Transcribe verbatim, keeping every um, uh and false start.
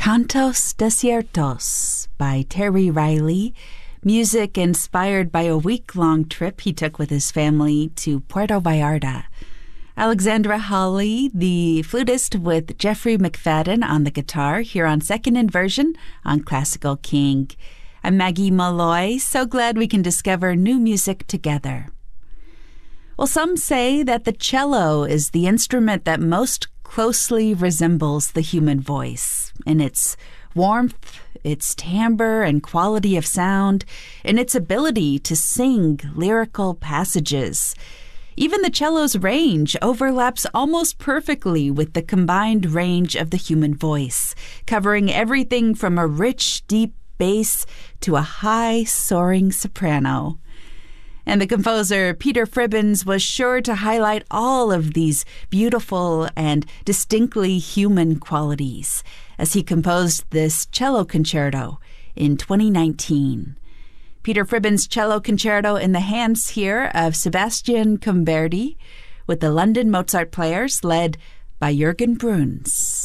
Cantos Desiertos by Terry Riley, music inspired by a week-long trip he took with his family to Puerto Vallarta. Alexandra Hawley, the flutist, with Jeffrey McFadden on the guitar, here on Second Inversion on Classical King. I'm Maggie Malloy, so glad we can discover new music together. Well, some say that the cello is the instrument that most closely resembles the human voice in its warmth, its timbre and quality of sound, and its ability to sing lyrical passages. Even the cello's range overlaps almost perfectly with the combined range of the human voice, covering everything from a rich, deep bass to a high, soaring soprano. And the composer, Peter Fribbins, was sure to highlight all of these beautiful and distinctly human qualities as he composed this cello concerto in twenty nineteen. Peter Fribbins' cello concerto in the hands here of Sebastian Cumberdi with the London Mozart Players led by Jürgen Bruns.